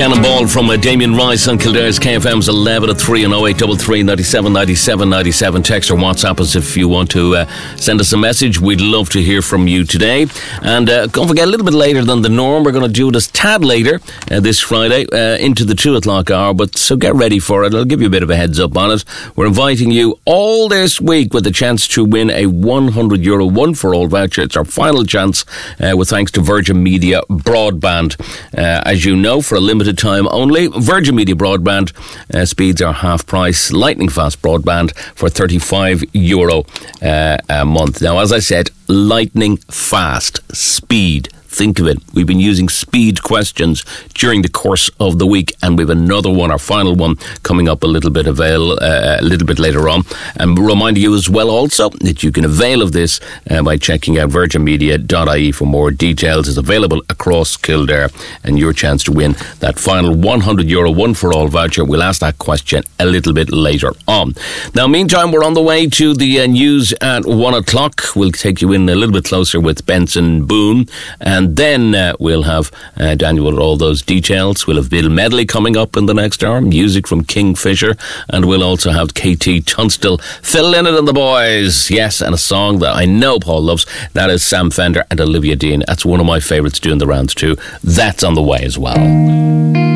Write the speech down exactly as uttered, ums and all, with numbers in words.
Cannonball from uh, Damien Rice on Kildare's K F M's eleven at three and oh eight three three, ninety-seven, ninety-seven, ninety-seven. Text or WhatsApp us if you want to uh, send us a message. We'd love to hear from you today. And uh, don't forget, a little bit later than the norm, we're going to do this tad later uh, this Friday uh, into the two o'clock hour. But so get ready for it. I'll give you a bit of a heads up on it. We're inviting you all this week with the chance to win a one hundred euro one-for-all voucher. It's our final chance uh, with thanks to Virgin Media Broadband. Uh, as you know, for a limited time only, Virgin Media Broadband uh, speeds are half price. Lightning fast broadband for thirty-five euro uh, a month. Now, as I said, lightning fast speed. Think of it. We've been using speed questions during the course of the week, and we've another one, our final one, coming up a little bit avail, uh, a little bit later on. And reminding you as well also that you can avail of this uh, by checking out virgin media dot I E for more details. It's available across Kildare, and your chance to win that final one hundred euro one-for-all voucher. We'll ask that question a little bit later on. Now, meantime, we're on the way to the uh, news at one o'clock. We'll take you in a little bit closer with Benson Boone, and And then uh, we'll have uh, Daniel with all those details. We'll have Bill Medley coming up in the next hour, music from Kingfisher, and we'll also have K T Tunstall, Phil Lynott and the boys. Yes, and a song that I know Paul loves. That is Sam Fender and Olivia Dean. That's one of my favourites doing the rounds too. That's on the way as well.